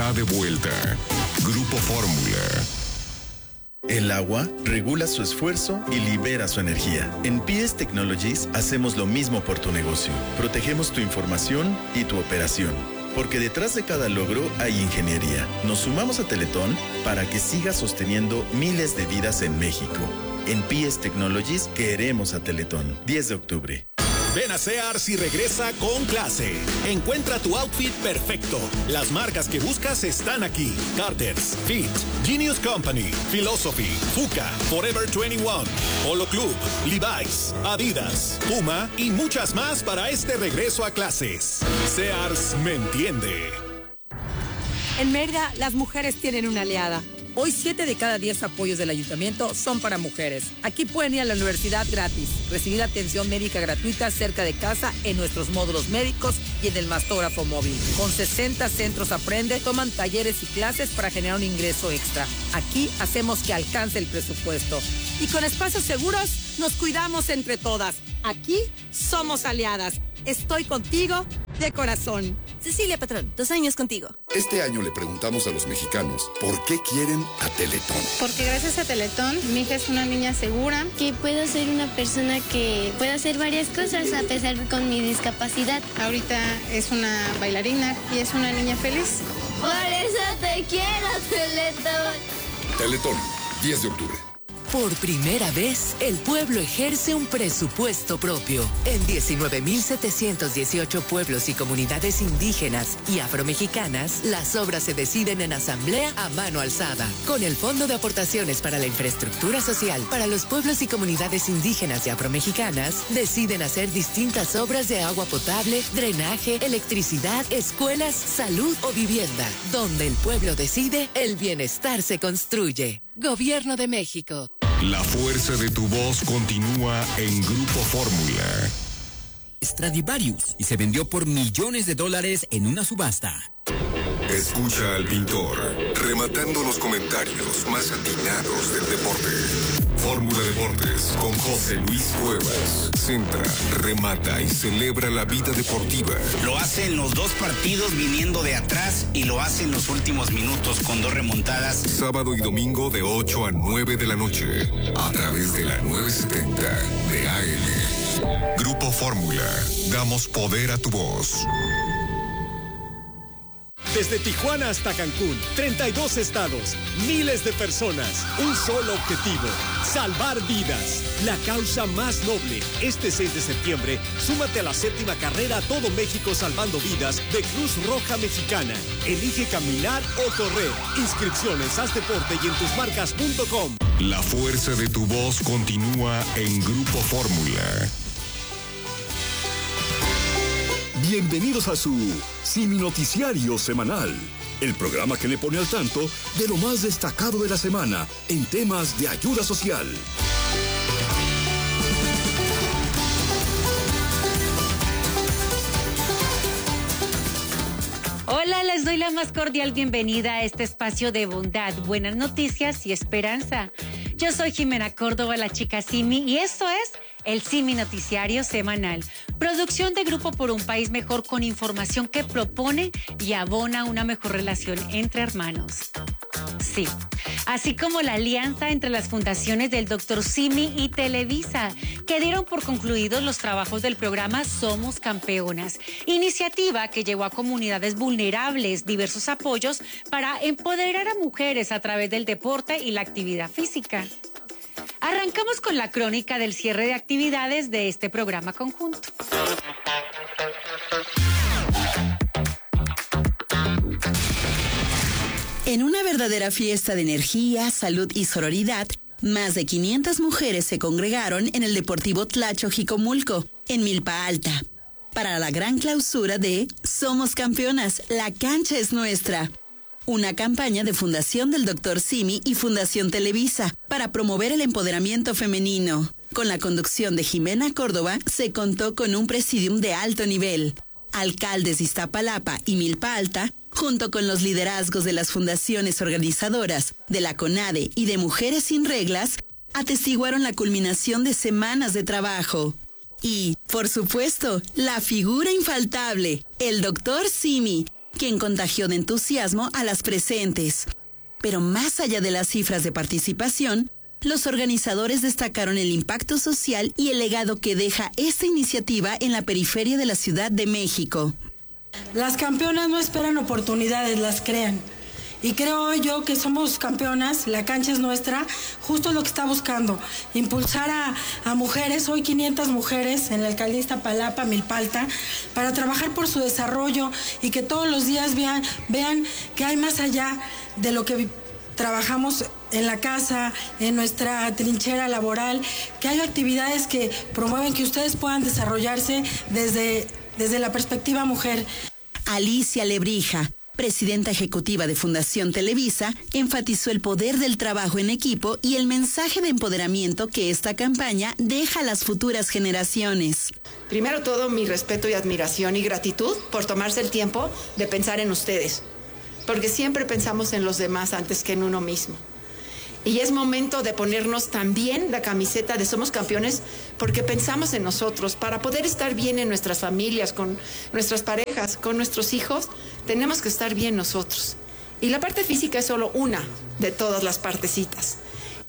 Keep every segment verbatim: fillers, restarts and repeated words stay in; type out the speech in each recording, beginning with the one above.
está de vuelta. Grupo Fórmula. El agua regula su esfuerzo y libera su energía. En P S Technologies hacemos lo mismo por tu negocio. Protegemos tu información y tu operación. Porque detrás de cada logro hay ingeniería. Nos sumamos a Teletón para que siga sosteniendo miles de vidas en México. En P S Technologies queremos a Teletón. diez de octubre. Ven a Sears y regresa con clase. Encuentra tu outfit perfecto. Las marcas que buscas están aquí. Carter's, Fit, Genius Company, Philosophy, Fuka, Forever veintiuno, Polo Club, Levi's, Adidas, Puma y muchas más para este regreso a clases. Sears me entiende. En Mérida, las mujeres tienen una aliada. Hoy, siete de cada diez apoyos del ayuntamiento son para mujeres. Aquí pueden ir a la universidad gratis, recibir atención médica gratuita cerca de casa en nuestros módulos médicos y en el mastógrafo móvil. Con sesenta centros Aprende, toman talleres y clases para generar un ingreso extra. Aquí hacemos que alcance el presupuesto. Y con espacios seguros, nos cuidamos entre todas. Aquí somos aliadas. Estoy contigo de corazón. Cecilia Patrón, dos años contigo. Este año le preguntamos a los mexicanos por qué quieren a Teletón. Porque gracias a Teletón, mi hija es una niña segura. Que puedo ser una persona que pueda hacer varias cosas a pesar de con mi discapacidad. Ahorita es una bailarina y es una niña feliz. Por eso te quiero, Teletón. Teletón, diez de octubre. Por primera vez, el pueblo ejerce un presupuesto propio. En diecinueve mil setecientos dieciocho pueblos y comunidades indígenas y afromexicanas, las obras se deciden en asamblea a mano alzada. Con el Fondo de Aportaciones para la Infraestructura Social para los pueblos y comunidades indígenas y afromexicanas, deciden hacer distintas obras de agua potable, drenaje, electricidad, escuelas, salud o vivienda. Donde el pueblo decide, el bienestar se construye. Gobierno de México. La fuerza de tu voz continúa en Grupo Fórmula. Stradivarius y se vendió por millones de dólares en una subasta. Escucha al pintor rematando los comentarios más atinados del deporte. Fórmula Deportes con José Luis Cuevas. Centra, remata y celebra la vida deportiva. Lo hace en los dos partidos viniendo de atrás y lo hace en los últimos minutos con dos remontadas. Sábado y domingo de ocho a nueve de la noche a través de la novecientos setenta de A M. Grupo Fórmula. Damos poder a tu voz. Desde Tijuana hasta Cancún, treinta y dos estados, miles de personas, un solo objetivo, salvar vidas. La causa más noble. Este seis de septiembre, súmate a la séptima carrera Todo México Salvando Vidas de Cruz Roja Mexicana. Elige caminar o correr. Inscripciones, haz deporte y en tus marcas punto com. La fuerza de tu voz continúa en Grupo Fórmula. Bienvenidos a su Simi Noticiario Semanal, el programa que le pone al tanto de lo más destacado de la semana en temas de ayuda social. Hola, les doy la más cordial bienvenida a este espacio de bondad, buenas noticias y esperanza. Yo soy Jimena Córdoba, la chica Simi, y esto es el Simi Noticiario Semanal. Producción de Grupo por un País Mejor con información que propone y abona una mejor relación entre hermanos. Sí, así como la alianza entre las fundaciones del doctor Simi y Televisa, que dieron por concluidos los trabajos del programa Somos Campeonas, iniciativa que llevó a comunidades vulnerables diversos apoyos para empoderar a mujeres a través del deporte y la actividad física. Arrancamos con la crónica del cierre de actividades de este programa conjunto. En una verdadera fiesta de energía, salud y sororidad, más de quinientas mujeres se congregaron en el Deportivo Tlacho Jicomulco, en Milpa Alta, para la gran clausura de Somos Campeonas, la cancha es nuestra. Una campaña de Fundación del doctor Simi y Fundación Televisa para promover el empoderamiento femenino. Con la conducción de Jimena Córdoba, se contó con un presidium de alto nivel. Alcaldes de Iztapalapa y Milpa Alta, junto con los liderazgos de las fundaciones organizadoras, de la CONADE y de Mujeres Sin Reglas, atestiguaron la culminación de semanas de trabajo. Y, por supuesto, la figura infaltable, el doctor Simi, quien contagió de entusiasmo a las presentes. Pero más allá de las cifras de participación, los organizadores destacaron el impacto social y el legado que deja esta iniciativa en la periferia de la Ciudad de México. Las campeonas no esperan oportunidades, las crean. Y creo yo que somos campeonas, la cancha es nuestra, justo lo que está buscando, impulsar a, a mujeres, hoy quinientas mujeres en la alcaldía Iztapalapa, Milpa Alta, para trabajar por su desarrollo y que todos los días vean, vean que hay más allá de lo que trabajamos en la casa, en nuestra trinchera laboral, que hay actividades que promueven que ustedes puedan desarrollarse desde, desde la perspectiva mujer. Alicia Lebrija, presidenta ejecutiva de Fundación Televisa, enfatizó el poder del trabajo en equipo y el mensaje de empoderamiento que esta campaña deja a las futuras generaciones. Primero todo, mi respeto y admiración y gratitud por tomarse el tiempo de pensar en ustedes, porque siempre pensamos en los demás antes que en uno mismo. Y es momento de ponernos también la camiseta de Somos Campeones porque pensamos en nosotros. Para poder estar bien en nuestras familias, con nuestras parejas, con nuestros hijos, tenemos que estar bien nosotros. Y la parte física es solo una de todas las partecitas.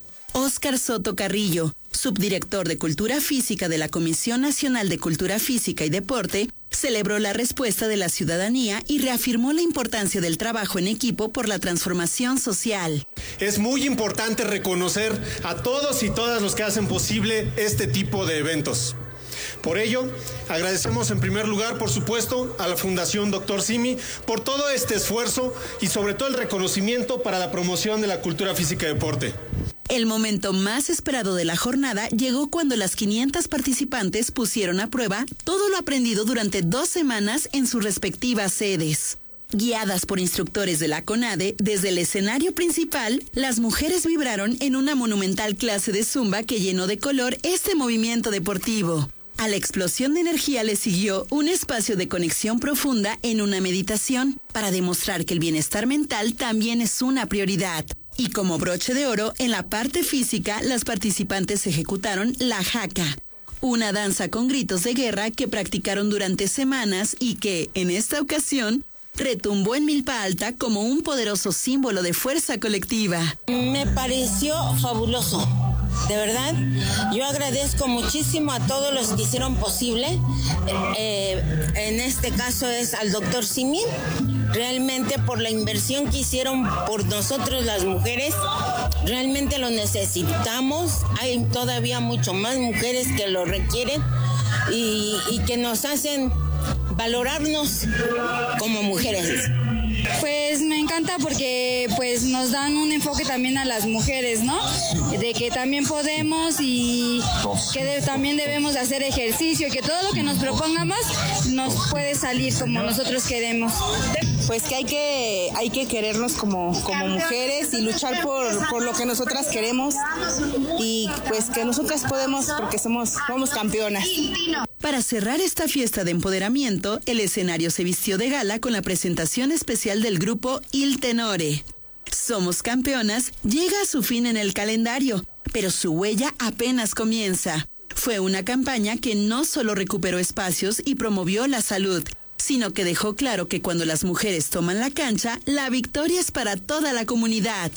Óscar Soto Carrillo, subdirector de Cultura Física de la Comisión Nacional de Cultura Física y Deporte, celebró la respuesta de la ciudadanía y reafirmó la importancia del trabajo en equipo por la transformación social. Es muy importante reconocer a todos y todas los que hacen posible este tipo de eventos. Por ello, agradecemos en primer lugar, por supuesto, a la Fundación Doctor Simi por todo este esfuerzo y sobre todo el reconocimiento para la promoción de la cultura física y deporte. El momento más esperado de la jornada llegó cuando las quinientas participantes pusieron a prueba todo lo aprendido durante dos semanas en sus respectivas sedes. Guiadas por instructores de la CONADE, desde el escenario principal, las mujeres vibraron en una monumental clase de zumba que llenó de color este movimiento deportivo. A la explosión de energía le siguió un espacio de conexión profunda en una meditación para demostrar que el bienestar mental también es una prioridad. Y como broche de oro, en la parte física, las participantes ejecutaron la jaca, una danza con gritos de guerra que practicaron durante semanas y que, en esta ocasión, retumbó en Milpa Alta como un poderoso símbolo de fuerza colectiva. Me pareció fabuloso. De verdad, yo agradezco muchísimo a todos los que hicieron posible. Eh, en este caso es al doctor Simi, realmente por la inversión que hicieron por nosotros las mujeres. Realmente lo necesitamos. Hay todavía mucho más mujeres que lo requieren y, y que nos hacen valorarnos como mujeres. Pues me encanta porque pues nos dan un enfoque también a las mujeres, ¿no? De que también podemos y que de, también debemos de hacer ejercicio y que todo lo que nos propongamos nos puede salir como nosotros queremos. Pues que hay que hay que querernos como, como mujeres y luchar por, por lo que nosotras queremos y pues que nosotras podemos porque somos, somos campeonas. Para cerrar esta fiesta de empoderamiento, el escenario se vistió de gala con la presentación especial del grupo Il Tenore. Somos Campeonas llega a su fin en el calendario, pero su huella apenas comienza. Fue una campaña que no solo recuperó espacios y promovió la salud, sino que dejó claro que cuando las mujeres toman la cancha, la victoria es para toda la comunidad.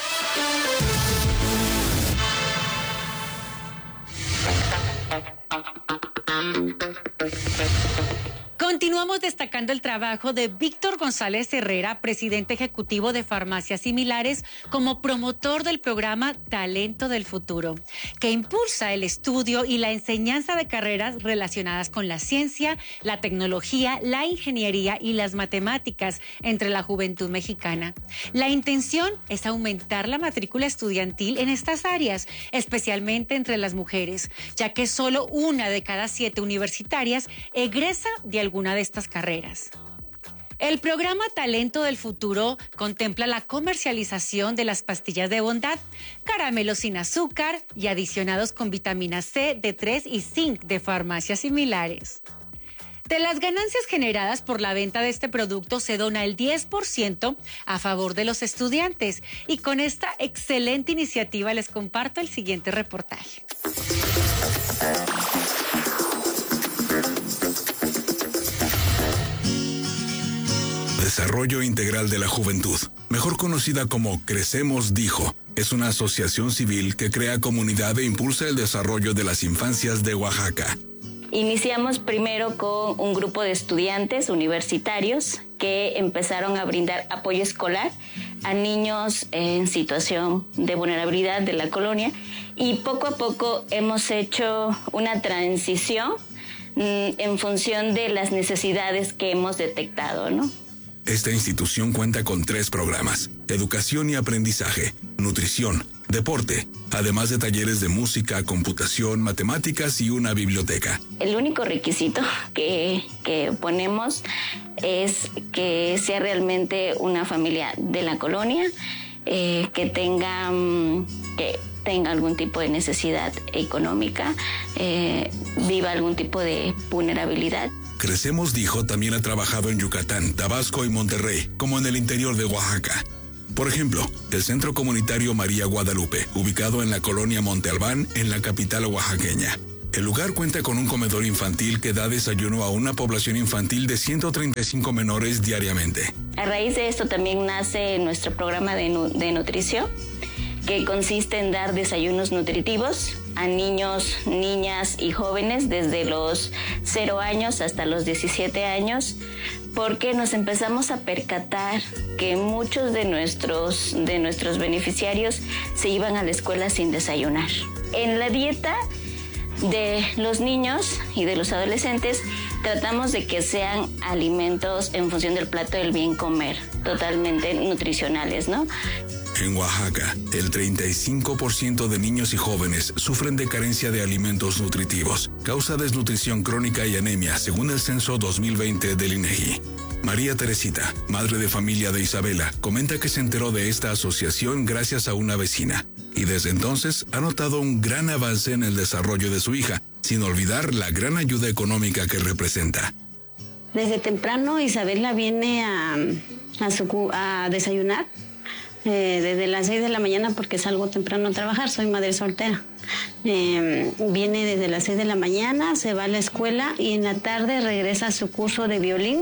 Continuamos destacando el trabajo de Víctor González Herrera, presidente ejecutivo de Farmacias Similares, como promotor del programa Talento del Futuro, que impulsa el estudio y la enseñanza de carreras relacionadas con la ciencia, la tecnología, la ingeniería y las matemáticas entre la juventud mexicana. La intención es aumentar la matrícula estudiantil en estas áreas, especialmente entre las mujeres, ya que solo una de cada siete universitarias egresa de alguna de estas carreras. El programa Talento del Futuro contempla la comercialización de las pastillas de bondad, caramelos sin azúcar y adicionados con vitamina C, D tres y zinc de Farmacias Similares. De las ganancias generadas por la venta de este producto se dona el diez por ciento a favor de los estudiantes. Y con esta excelente iniciativa les comparto el siguiente reportaje. Desarrollo Integral de la Juventud, mejor conocida como Crecemos Dijo, es una asociación civil que crea comunidad e impulsa el desarrollo de las infancias de Oaxaca. Iniciamos primero con un grupo de estudiantes universitarios que empezaron a brindar apoyo escolar a niños en situación de vulnerabilidad de la colonia, y poco a poco hemos hecho una transición mmm, en función de las necesidades que hemos detectado, ¿no? Esta institución cuenta con tres programas: educación y aprendizaje, nutrición, deporte, además de talleres de música, computación, matemáticas y una biblioteca. El único requisito que, que ponemos es que sea realmente una familia de la colonia, eh, que tenga, que tenga algún tipo de necesidad económica, eh, viva algún tipo de vulnerabilidad. Crecemos Dijo también ha trabajado en Yucatán, Tabasco y Monterrey, como en el interior de Oaxaca. Por ejemplo, el Centro Comunitario María Guadalupe, ubicado en la colonia Monte Albán, en la capital oaxaqueña. El lugar cuenta con un comedor infantil que da desayuno a una población infantil de ciento treinta y cinco menores diariamente. A raíz de esto también nace nuestro programa de, nu- de nutrición, que consiste en dar desayunos nutritivos a niños, niñas y jóvenes desde los cero años hasta los diecisiete años, porque nos empezamos a percatar que muchos de nuestros, de nuestros beneficiarios se iban a la escuela sin desayunar. En la dieta de los niños y de los adolescentes tratamos de que sean alimentos en función del plato del bien comer, totalmente nutricionales, ¿no? En Oaxaca, el treinta y cinco por ciento de niños y jóvenes sufren de carencia de alimentos nutritivos, causa desnutrición crónica y anemia, según el censo dos mil veinte del INEGI. María Teresita, madre de familia de Isabela, comenta que se enteró de esta asociación gracias a una vecina, y desde entonces ha notado un gran avance en el desarrollo de su hija, sin olvidar la gran ayuda económica que representa. Desde temprano Isabela viene a, a, su, a desayunar. Eh, desde las seis de la mañana, porque salgo temprano a trabajar, soy madre soltera. Eh, viene desde las seis de la mañana, se va a la escuela y en la tarde regresa a su curso de violín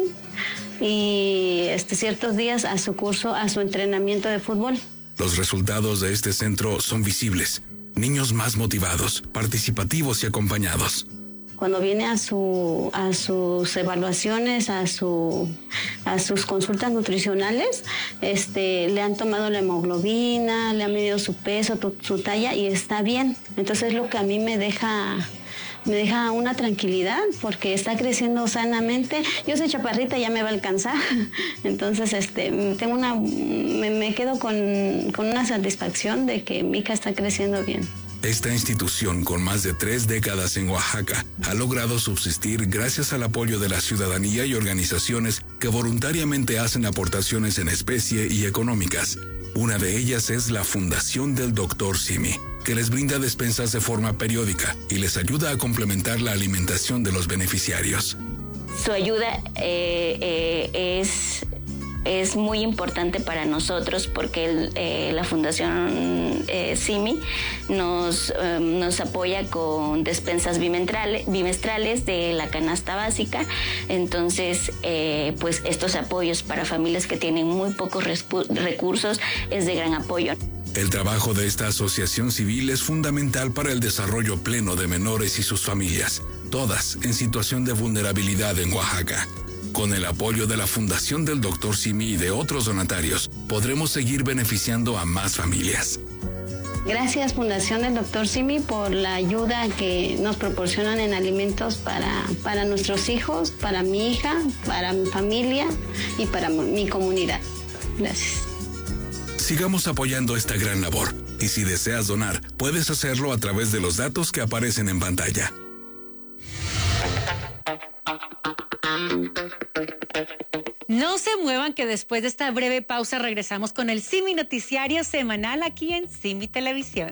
y este, ciertos días a su curso, a su entrenamiento de fútbol. Los resultados de este centro son visibles. Niños más motivados, participativos y acompañados. Cuando viene a su a sus evaluaciones, a su a sus consultas nutricionales, este le han tomado la hemoglobina, le han medido su peso, tu, su talla y está bien. Entonces lo que a mí me deja me deja una tranquilidad porque está creciendo sanamente. Yo soy chaparrita, ya me va a alcanzar. Entonces este tengo una me, me quedo con, con una satisfacción de que mi hija está creciendo bien. Esta institución, con más de tres décadas en Oaxaca, ha logrado subsistir gracias al apoyo de la ciudadanía y organizaciones que voluntariamente hacen aportaciones en especie y económicas. Una de ellas es la Fundación del doctor Simi, que les brinda despensas de forma periódica y les ayuda a complementar la alimentación de los beneficiarios. Su ayuda eh, eh, es... es muy importante para nosotros porque el, eh, la Fundación eh, Simi nos, eh, nos apoya con despensas bimestrales, bimestrales de la canasta básica. Entonces, eh, pues estos apoyos para familias que tienen muy pocos recursos es de gran apoyo. El trabajo de esta asociación civil es fundamental para el desarrollo pleno de menores y sus familias, todas en situación de vulnerabilidad en Oaxaca. Con el apoyo de la Fundación del doctor Simi y de otros donatarios, podremos seguir beneficiando a más familias. Gracias Fundación del doctor Simi por la ayuda que nos proporcionan en alimentos para, para nuestros hijos, para mi hija, para mi familia y para mi comunidad. Gracias. Sigamos apoyando esta gran labor y si deseas donar, puedes hacerlo a través de los datos que aparecen en pantalla. No se muevan que después de esta breve pausa regresamos con el Simi Noticiario semanal aquí en Simi Televisión.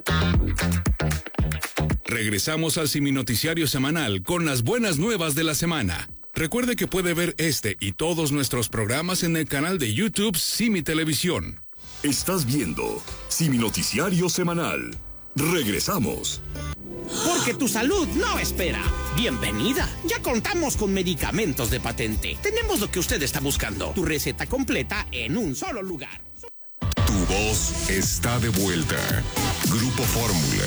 Regresamos al Simi Noticiario semanal con las buenas nuevas de la semana. Recuerde que puede ver este y todos nuestros programas en el canal de YouTube Simi Televisión. Estás viendo Simi Noticiario semanal. Regresamos. Porque tu salud no espera. Bienvenida. Ya contamos con medicamentos de patente. Tenemos lo que usted está buscando. Tu receta completa en un solo lugar. Tu voz está de vuelta. Grupo Fórmula.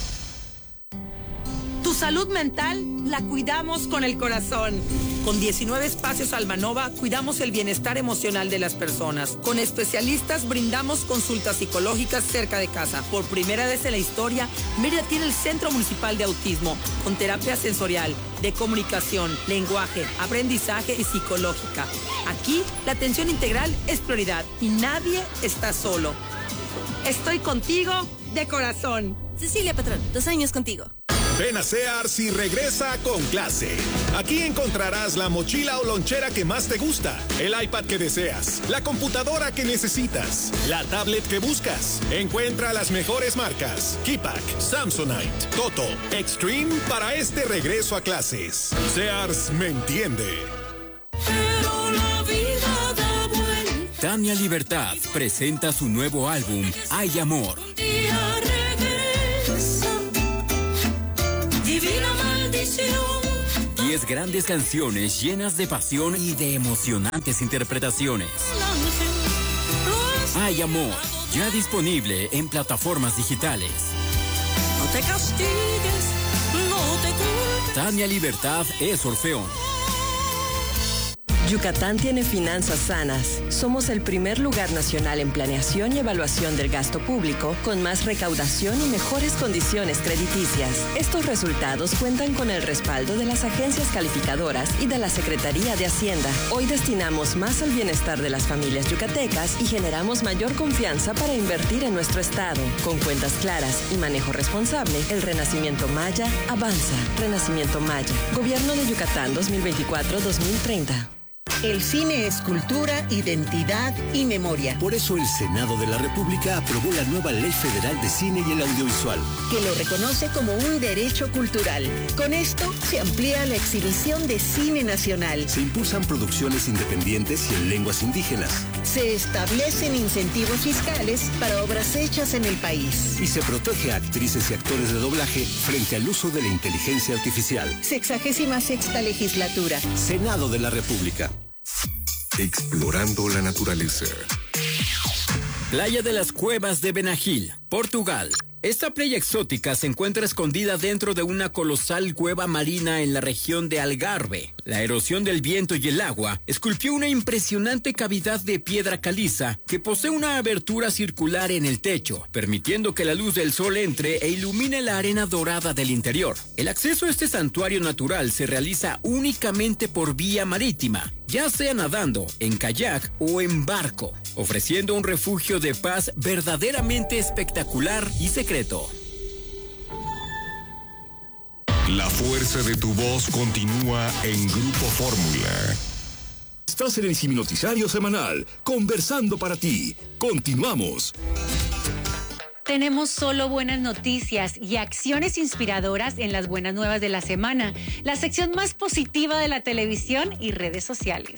Tu salud mental la cuidamos con el corazón. Con diecinueve espacios Almanova cuidamos el bienestar emocional de las personas. Con especialistas brindamos consultas psicológicas cerca de casa. Por primera vez en la historia, Mérida tiene el Centro Municipal de Autismo con terapia sensorial, de comunicación, lenguaje, aprendizaje y psicológica. Aquí la atención integral es prioridad y nadie está solo. Estoy contigo de corazón. Cecilia Patrón, dos años contigo. Ven a Sears y regresa con clase. Aquí encontrarás la mochila o lonchera que más te gusta, el iPad que deseas, la computadora que necesitas, la tablet que buscas. Encuentra las mejores marcas: Kipak, Samsonite, Toto, Extreme para este regreso a clases. Sears me entiende. Pero la vida da vuelta. Tania Libertad presenta su nuevo álbum, Hay Amor. Divina maldición. Diez grandes canciones llenas de pasión y de emocionantes interpretaciones. Hay Amor, ya disponible en plataformas digitales. No te castigues, no te culpes. Tania Libertad es Orfeón. Yucatán tiene finanzas sanas. Somos el primer lugar nacional en planeación y evaluación del gasto público, con más recaudación y mejores condiciones crediticias. Estos resultados cuentan con el respaldo de las agencias calificadoras y de la Secretaría de Hacienda. Hoy destinamos más al bienestar de las familias yucatecas y generamos mayor confianza para invertir en nuestro estado. Con cuentas claras y manejo responsable, el Renacimiento Maya avanza. Renacimiento Maya. Gobierno de Yucatán dos mil veinticuatro a dos mil treinta. El cine es cultura, identidad y memoria. Por eso el Senado de la República aprobó la nueva Ley Federal de Cine y el Audiovisual, que lo reconoce como un derecho cultural. Con esto se amplía la exhibición de cine nacional. Se impulsan producciones independientes y en lenguas indígenas. Se establecen incentivos fiscales para obras hechas en el país. Y se protege a actrices y actores de doblaje frente al uso de la inteligencia artificial. Sexagésima sexta legislatura. Senado de la República. Explorando la naturaleza. Playa de las Cuevas de Benagil, Portugal. Esta playa exótica se encuentra escondida dentro de una colosal cueva marina en la región de Algarve. La erosión del viento y el agua esculpió una impresionante cavidad de piedra caliza que posee una abertura circular en el techo, permitiendo que la luz del sol entre e ilumine la arena dorada del interior. El acceso a este santuario natural se realiza únicamente por vía marítima, ya sea nadando, en kayak o en barco, ofreciendo un refugio de paz verdaderamente espectacular y secreto. La fuerza de tu voz continúa en Grupo Fórmula. Estás en el Siminoticiario Semanal, conversando para ti. Continuamos. Tenemos solo buenas noticias y acciones inspiradoras en las buenas nuevas de la semana, la sección más positiva de la televisión y redes sociales.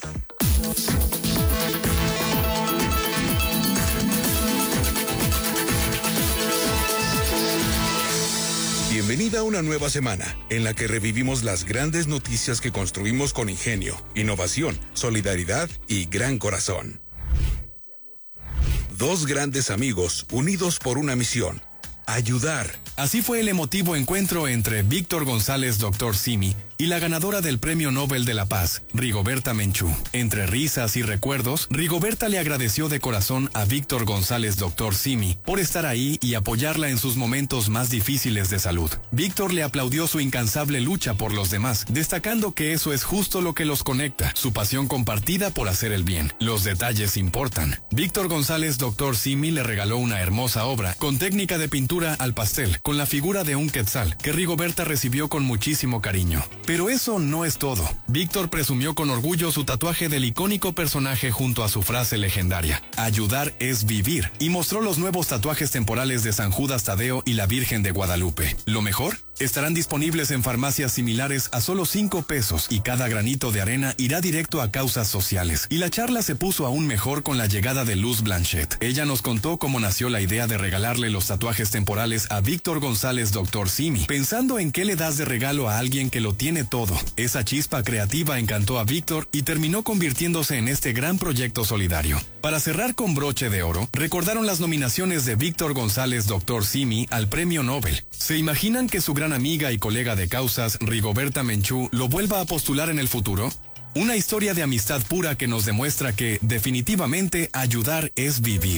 Bienvenida a una nueva semana en la que revivimos las grandes noticias que construimos con ingenio, innovación, solidaridad y gran corazón. Dos grandes amigos unidos por una misión: ayudar. Así fue el emotivo encuentro entre Víctor González doctor Simi y la ganadora del Premio Nobel de la Paz, Rigoberta Menchú. Entre risas y recuerdos, Rigoberta le agradeció de corazón a Víctor González doctor Simi por estar ahí y apoyarla en sus momentos más difíciles de salud. Víctor le aplaudió su incansable lucha por los demás, destacando que eso es justo lo que los conecta, su pasión compartida por hacer el bien. Los detalles importan. Víctor González doctor Simi le regaló una hermosa obra con técnica de pintura al pastel, con la figura de un quetzal, que Rigoberta recibió con muchísimo cariño. Pero eso no es todo. Víctor presumió con orgullo su tatuaje del icónico personaje junto a su frase legendaria: ayudar es vivir, y mostró los nuevos tatuajes temporales de San Judas Tadeo y la Virgen de Guadalupe. Lo mejor Estarán disponibles en farmacias similares a solo cinco pesos y cada granito de arena irá directo a causas sociales. Y la charla se puso aún mejor con la llegada de Luz Blanchet. Ella nos contó cómo nació la idea de regalarle los tatuajes temporales a Víctor González doctor Simi, pensando en qué le das de regalo a alguien que lo tiene todo. Esa chispa creativa encantó a Víctor y terminó convirtiéndose en este gran proyecto solidario. Para cerrar con broche de oro, recordaron las nominaciones de Víctor González doctor Simi al Premio Nobel. ¿Se imaginan que su gran amiga y colega de causas, Rigoberta Menchú, lo vuelva a postular en el futuro? Una historia de amistad pura que nos demuestra que, definitivamente, ayudar es vivir.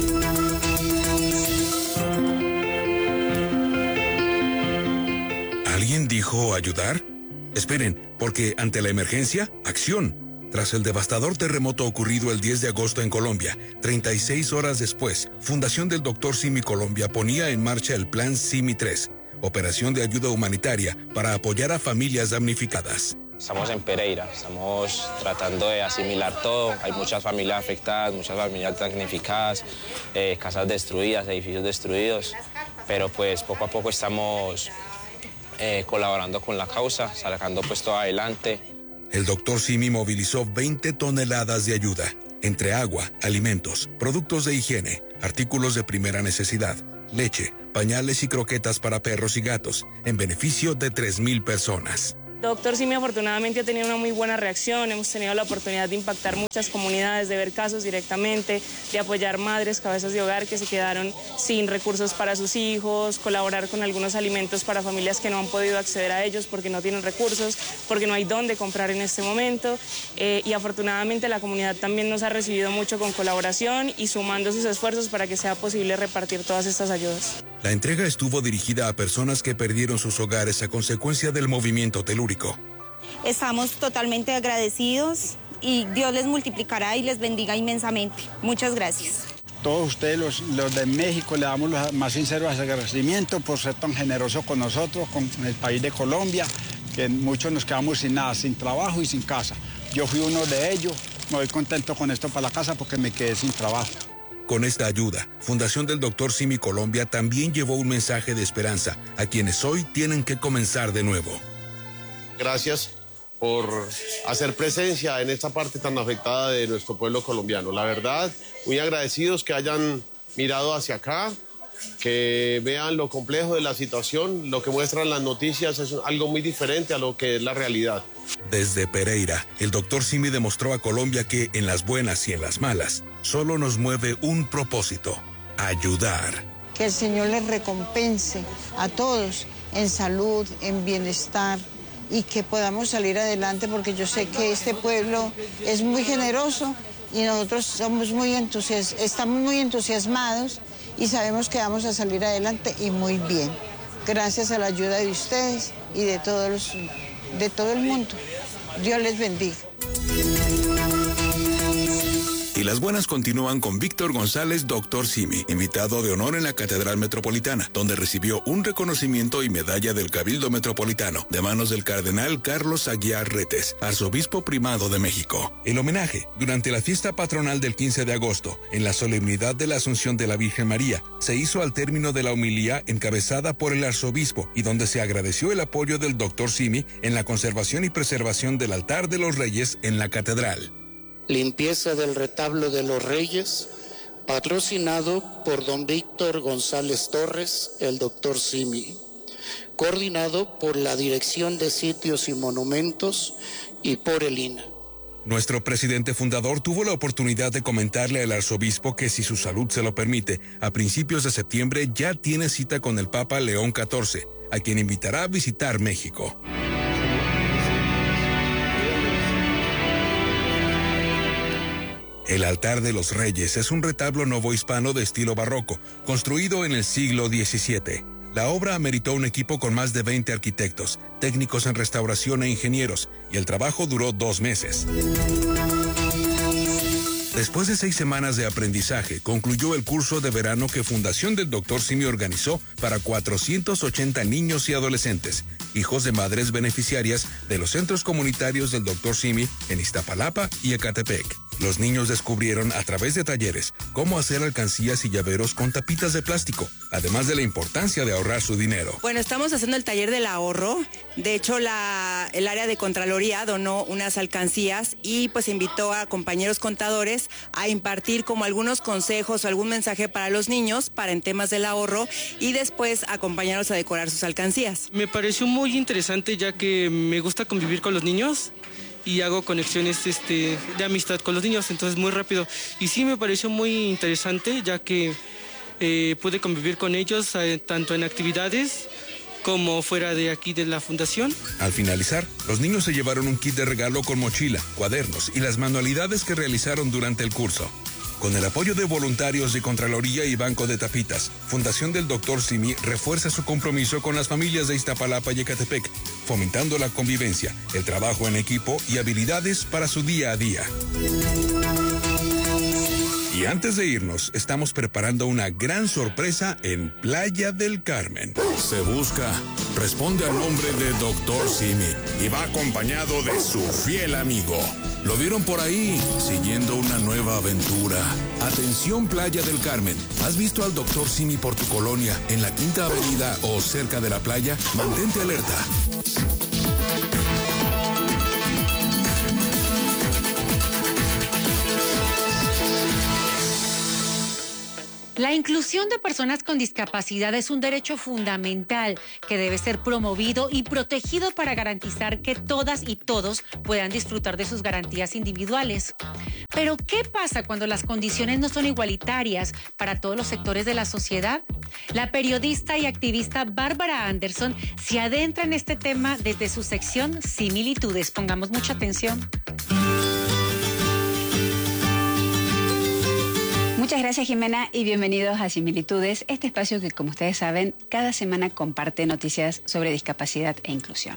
¿Alguien dijo ayudar? Esperen, porque ante la emergencia, acción. Tras el devastador terremoto ocurrido el diez de agosto en Colombia, treinta y seis horas después, Fundación del doctor Simi Colombia ponía en marcha el Plan Simi tres, operación de ayuda humanitaria para apoyar a familias damnificadas. Estamos en Pereira, estamos tratando de asimilar todo. Hay muchas familias afectadas, muchas familias damnificadas, eh, casas destruidas, edificios destruidos, pero pues poco a poco estamos eh, colaborando con la causa, sacando pues todo adelante. El doctor Simi movilizó veinte toneladas de ayuda, entre agua, alimentos, productos de higiene, artículos de primera necesidad, leche, pañales y croquetas para perros y gatos, en beneficio de tres mil personas. Doctor Simi afortunadamente ha tenido una muy buena reacción, hemos tenido la oportunidad de impactar muchas comunidades, de ver casos directamente, de apoyar madres, cabezas de hogar que se quedaron sin recursos para sus hijos, colaborar con algunos alimentos para familias que no han podido acceder a ellos porque no tienen recursos, porque no hay dónde comprar en este momento, eh, y afortunadamente la comunidad también nos ha recibido mucho con colaboración y sumando sus esfuerzos para que sea posible repartir todas estas ayudas. La entrega estuvo dirigida a personas que perdieron sus hogares a consecuencia del movimiento telúrico. Estamos totalmente agradecidos y Dios les multiplicará y les bendiga inmensamente. Muchas gracias. Todos ustedes, los, los de México, le damos los más sinceros agradecimientos por ser tan generosos con nosotros, con el país de Colombia, que muchos nos quedamos sin nada, sin trabajo y sin casa. Yo fui uno de ellos, me voy contento con esto para la casa porque me quedé sin trabajo. Con esta ayuda, Fundación del doctor Simi Colombia también llevó un mensaje de esperanza a quienes hoy tienen que comenzar de nuevo. Gracias por hacer presencia en esta parte tan afectada de nuestro pueblo colombiano. La verdad, muy agradecidos que hayan mirado hacia acá, que vean lo complejo de la situación, lo que muestran las noticias es algo muy diferente a lo que es la realidad. Desde Pereira, el doctor Simi demostró a Colombia que en las buenas y en las malas, solo nos mueve un propósito: ayudar. Que el Señor les recompense a todos en salud, en bienestar, y que podamos salir adelante, porque yo sé que este pueblo es muy generoso y nosotros somos muy entusias- estamos muy entusiasmados y sabemos que vamos a salir adelante y muy bien. Gracias a la ayuda de ustedes y de todos los, de todo el mundo. Dios les bendiga. Y las buenas continúan con Víctor González doctor Simi, invitado de honor en la Catedral Metropolitana, donde recibió un reconocimiento y medalla del Cabildo Metropolitano, de manos del cardenal Carlos Aguiar Retes, arzobispo primado de México. El homenaje, durante la fiesta patronal del quince de agosto, en la solemnidad de la Asunción de la Virgen María, se hizo al término de la homilía encabezada por el arzobispo, y donde se agradeció el apoyo del doctor Simi en la conservación y preservación del altar de los Reyes en la catedral. Limpieza del retablo de los Reyes, patrocinado por don Víctor González Torres, el doctor Simi, coordinado por la Dirección de Sitios y Monumentos y por el I N A. Nuestro presidente fundador tuvo la oportunidad de comentarle al arzobispo que, si su salud se lo permite, a principios de septiembre ya tiene cita con el Papa León catorce, a quien invitará a visitar México. El altar de los Reyes es un retablo novohispano de estilo barroco, construido en el siglo diecisiete. La obra ameritó un equipo con más de veinte arquitectos, técnicos en restauración e ingenieros, y el trabajo duró dos meses. Después de seis semanas de aprendizaje, concluyó el curso de verano que Fundación del doctor Simi organizó para cuatrocientos ochenta niños y adolescentes, hijos de madres beneficiarias de los centros comunitarios del doctor Simi en Iztapalapa y Ecatepec. Los niños descubrieron a través de talleres cómo hacer alcancías y llaveros con tapitas de plástico, además de la importancia de ahorrar su dinero. Bueno, estamos haciendo el taller del ahorro. De hecho, la, el área de Contraloría donó unas alcancías y pues invitó a compañeros contadores a impartir como algunos consejos o algún mensaje para los niños para en temas del ahorro y después acompañarlos a decorar sus alcancías. Me pareció muy interesante ya que me gusta convivir con los niños y hago conexiones este, de amistad con los niños, entonces muy rápido. Y sí me pareció muy interesante ya que eh, pude convivir con ellos eh, tanto en actividades como fuera de aquí de la fundación. Al finalizar, los niños se llevaron un kit de regalo con mochila, cuadernos y las manualidades que realizaron durante el curso. Con el apoyo de voluntarios de Contraloría y Banco de Tapitas, Fundación del doctor Simi refuerza su compromiso con las familias de Iztapalapa y Ecatepec, fomentando la convivencia, el trabajo en equipo y habilidades para su día a día. Y antes de irnos, estamos preparando una gran sorpresa en Playa del Carmen. Se busca, responde al nombre de doctor Simi y va acompañado de su fiel amigo. Lo vieron por ahí, siguiendo una nueva aventura. Atención, Playa del Carmen. ¿Has visto al doctor Simi por tu colonia, en la Quinta Avenida o cerca de la playa? Mantente alerta. La inclusión de personas con discapacidad es un derecho fundamental que debe ser promovido y protegido para garantizar que todas y todos puedan disfrutar de sus garantías individuales. Pero, ¿qué pasa cuando las condiciones no son igualitarias para todos los sectores de la sociedad? La periodista y activista Bárbara Anderson se adentra en este tema desde su sección Similitudes. Pongamos mucha atención. Muchas gracias, Jimena, y bienvenidos a Similitudes, este espacio que, como ustedes saben, cada semana comparte noticias sobre discapacidad e inclusión.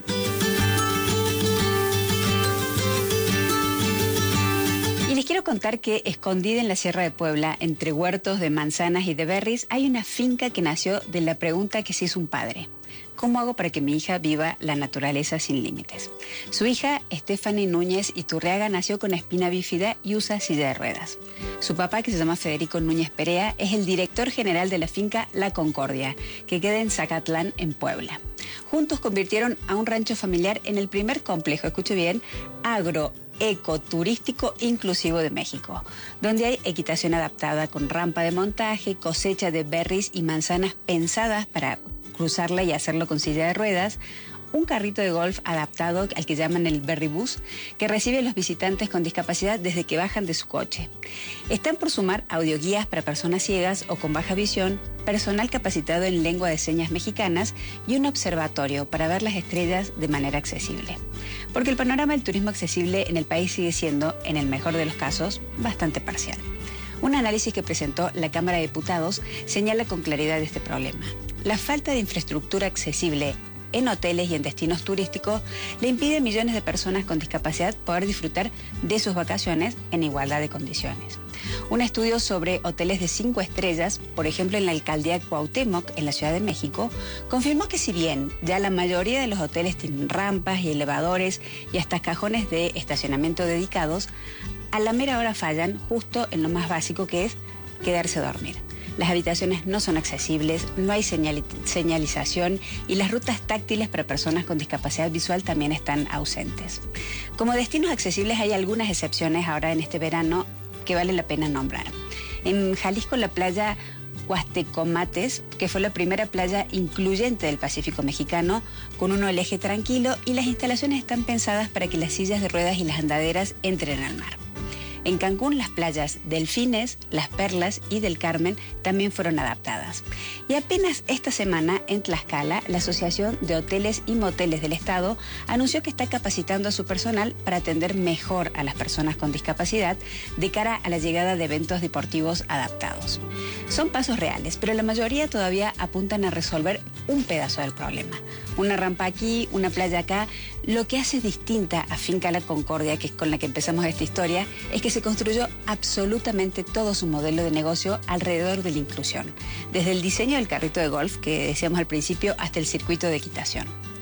Y les quiero contar que escondida en la Sierra de Puebla, entre huertos de manzanas y de berries, hay una finca que nació de la pregunta que se hizo un padre: ¿cómo hago para que mi hija viva la naturaleza sin límites? Su hija, Stephanie Núñez Iturriaga, nació con espina bífida y usa silla de ruedas. Su papá, que se llama Federico Núñez Perea, es el director general de la finca La Concordia, que queda en Zacatlán, en Puebla. Juntos convirtieron a un rancho familiar en el primer complejo, escuche bien, agro ecoturístico inclusivo de México, donde hay equitación adaptada con rampa de montaje, cosecha de berries y manzanas pensadas para cruzarla y hacerlo con silla de ruedas, un carrito de golf adaptado al que llaman el Berry Bus, que recibe a los visitantes con discapacidad desde que bajan de su coche. Están por sumar audioguías para personas ciegas o con baja visión, personal capacitado en lengua de señas mexicanas y un observatorio para ver las estrellas de manera accesible. Porque el panorama del turismo accesible en el país sigue siendo, en el mejor de los casos, bastante parcial. Un análisis que presentó la Cámara de Diputados señala con claridad este problema. La falta de infraestructura accesible en hoteles y en destinos turísticos le impide a millones de personas con discapacidad poder disfrutar de sus vacaciones en igualdad de condiciones. Un estudio sobre hoteles de cinco estrellas, por ejemplo en la alcaldía Cuauhtémoc, en la Ciudad de México, confirmó que si bien ya la mayoría de los hoteles tienen rampas y elevadores y hasta cajones de estacionamiento dedicados, a la mera hora fallan justo en lo más básico, que es quedarse a dormir. Las habitaciones no son accesibles, no hay señal, señalización y las rutas táctiles para personas con discapacidad visual también están ausentes. Como destinos accesibles hay algunas excepciones ahora en este verano que vale la pena nombrar. En Jalisco, la playa Huastecomates, que fue la primera playa incluyente del Pacífico mexicano, con un oleaje tranquilo, y las instalaciones están pensadas para que las sillas de ruedas y las andaderas entren al mar. En Cancún, las playas Delfines, Las Perlas y del Carmen también fueron adaptadas. Y apenas esta semana, en Tlaxcala, la Asociación de Hoteles y Moteles del Estado anunció que está capacitando a su personal para atender mejor a las personas con discapacidad de cara a la llegada de eventos deportivos adaptados. Son pasos reales, pero la mayoría todavía apuntan a resolver un pedazo del problema. Una rampa aquí, una playa acá. Lo que hace distinta a Finca La Concordia, que es con la que empezamos esta historia, es que se construyó absolutamente todo su modelo de negocio alrededor de la inclusión, desde el diseño del carrito de golf, que decíamos al principio, hasta el circuito de equitación.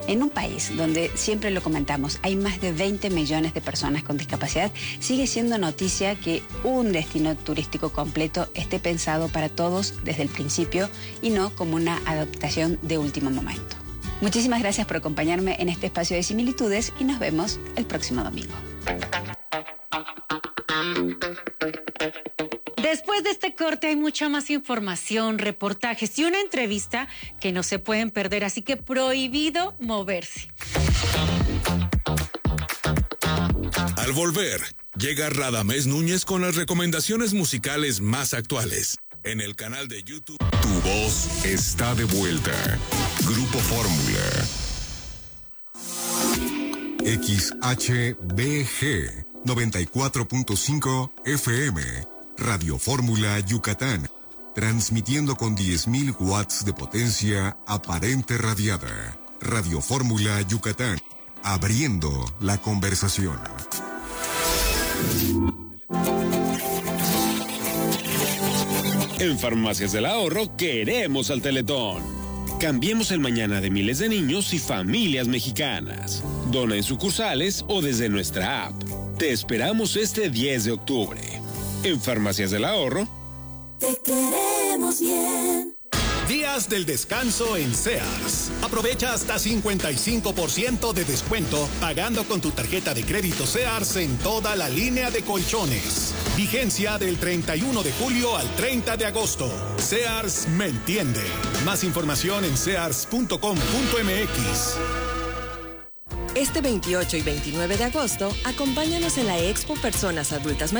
En un país donde, siempre lo comentamos, hay más de veinte millones de personas con discapacidad, sigue siendo noticia que un destino turístico completo esté pensado para todos desde el principio y no como una adaptación de último momento. Muchísimas gracias por acompañarme en este espacio de similitudes y nos vemos el próximo domingo. Después de este corte hay mucha más información, reportajes y una entrevista que no se pueden perder, así que prohibido moverse. Al volver, llega Radamés Núñez con las recomendaciones musicales más actuales. En el canal de YouTube. Tu voz está de vuelta. Grupo Fórmula. X H B G noventa y cuatro punto cinco F M. Radio Fórmula Yucatán. Transmitiendo con diez mil watts de potencia aparente radiada. Radio Fórmula Yucatán. Abriendo la conversación. En Farmacias del Ahorro queremos al Teletón. Cambiemos el mañana de miles de niños y familias mexicanas. Dona en sucursales o desde nuestra app. Te esperamos este diez de octubre. En Farmacias del Ahorro. Te queremos bien. Días del descanso en Sears. Aprovecha hasta cincuenta y cinco por ciento de descuento pagando con tu tarjeta de crédito Sears en toda la línea de colchones. Vigencia del treinta y uno de julio al treinta de agosto. Sears me entiende. Más información en sears punto com punto m x. Este veintiocho y veintinueve de agosto, acompáñanos en la Expo Personas Adultas